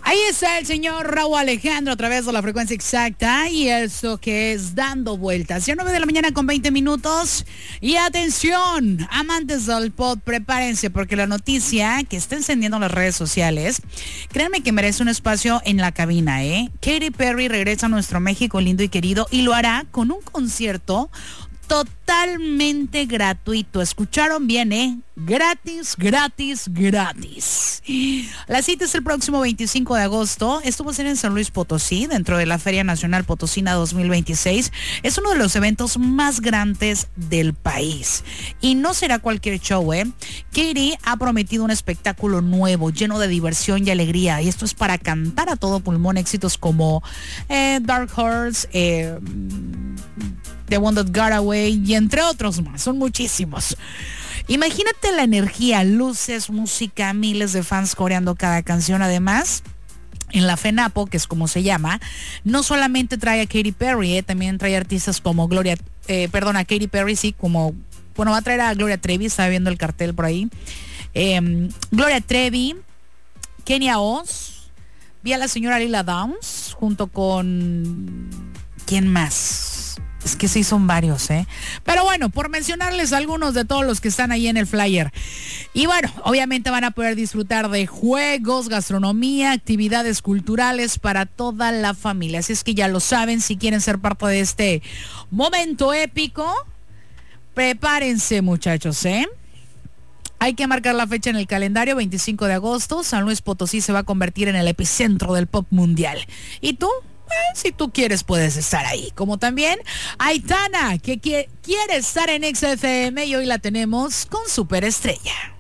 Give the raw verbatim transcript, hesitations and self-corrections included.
Ahí está el señor Raúl Alejandro a través de la frecuencia exacta y eso que es Dando Vueltas. Ya nueve de la mañana con veinte minutos. Y atención, amantes del pop, prepárense porque la noticia que está encendiendo las redes sociales, créanme que merece un espacio en la cabina, ¿eh? Katy Perry regresa a nuestro México lindo y querido y lo hará con un concierto totalmente gratuito. Escucharon bien, ¿eh? Gratis, gratis, gratis. La cita es el próximo veinticinco de agosto. Esto va a ser en San Luis Potosí, dentro de la Feria Nacional Potosina dos mil veintiséis. Es uno de los eventos más grandes del país. Y no será cualquier show, ¿eh? Katy ha prometido un espectáculo nuevo, lleno de diversión y alegría. Y esto es para cantar a todo pulmón éxitos como eh, Dark Horse, eh, The One That Got Away y entre otros más. Son muchísimos. Imagínate la energía, luces, música, miles de fans coreando cada canción. Además, en la FENAPO, que es como se llama, no solamente trae a Katy Perry, eh, también trae artistas como Gloria, eh, perdón, a Katy Perry, sí, como, bueno, va a traer a Gloria Trevi, estaba viendo el cartel por ahí. Eh, Gloria Trevi, Kenia Oz, vi a la señora Lila Downs, junto con... ¿quién más? Es que sí son varios, ¿eh? Pero bueno, por mencionarles algunos de todos los que están ahí en el flyer. Y bueno, obviamente van a poder disfrutar de juegos, gastronomía, actividades culturales para toda la familia. Así es que ya lo saben, si quieren ser parte de este momento épico, prepárense, muchachos, ¿eh? Hay que marcar la fecha en el calendario, veinticinco de agosto. San Luis Potosí se va a convertir en el epicentro del pop mundial. ¿Y tú? Eh, si tú quieres puedes estar ahí, como también Aitana, que quiere, quiere estar en X F M y hoy la tenemos con Superestrella.